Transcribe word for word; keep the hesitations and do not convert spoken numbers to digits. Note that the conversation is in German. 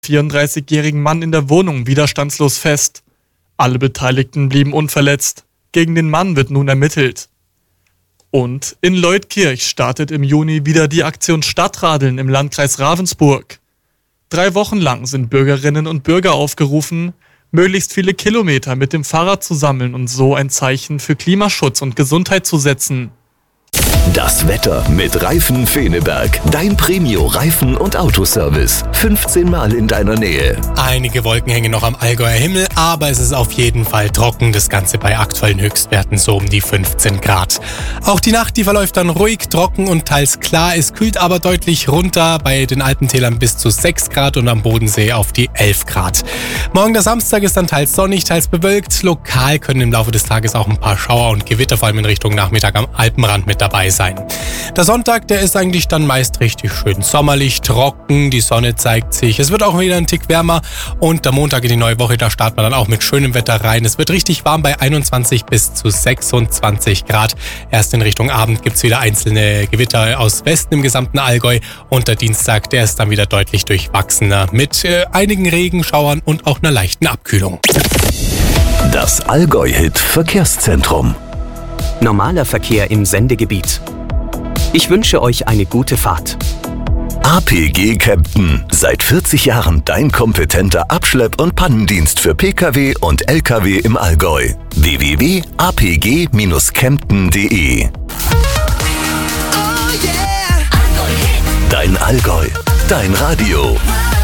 vierunddreißigjährigen Mann in der Wohnung widerstandslos fest. Alle Beteiligten blieben unverletzt. Gegen den Mann wird nun ermittelt. Und in Leutkirch startet im Juni wieder die Aktion Stadtradeln im Landkreis Ravensburg. Drei Wochen lang sind Bürgerinnen und Bürger aufgerufen, möglichst viele Kilometer mit dem Fahrrad zu sammeln und so ein Zeichen für Klimaschutz und Gesundheit zu setzen. Das Wetter mit Reifen Feneberg. Dein Premio-Reifen- und Autoservice. fünfzehn Mal in deiner Nähe. Einige Wolken hängen noch am Allgäuer Himmel, aber es ist auf jeden Fall trocken. Das Ganze bei aktuellen Höchstwerten so um die fünfzehn Grad. Auch die Nacht, die verläuft dann ruhig, trocken und teils klar. Es kühlt aber deutlich runter. Bei den Alpentälern bis zu sechs Grad und am Bodensee auf die elf Grad. Morgen der Samstag ist dann teils sonnig, teils bewölkt. Lokal können im Laufe des Tages auch ein paar Schauer und Gewitter vor allem in Richtung Nachmittag am Alpenrand mit dabei sein. Der Sonntag, der ist eigentlich dann meist richtig schön sommerlich, trocken, die Sonne zeigt sich. Es wird auch wieder ein Tick wärmer und der Montag in die neue Woche, da startet man dann auch mit schönem Wetter rein. Es wird richtig warm bei einundzwanzig bis zu sechsundzwanzig Grad. Erst in Richtung Abend gibt es wieder einzelne Gewitter aus Westen im gesamten Allgäu und der Dienstag, der ist dann wieder deutlich durchwachsener mit äh, einigen Regenschauern und auch einer leichten Abkühlung. Das Allgäu-Hit Verkehrszentrum. Normaler Verkehr im Sendegebiet. Ich wünsche euch eine gute Fahrt. A P G Kempten. Seit vierzig Jahren dein kompetenter Abschlepp- und Pannendienst für Pkw und Lkw im Allgäu. w w w punkt a p g dash kempten punkt d e Dein Allgäu, dein Radio.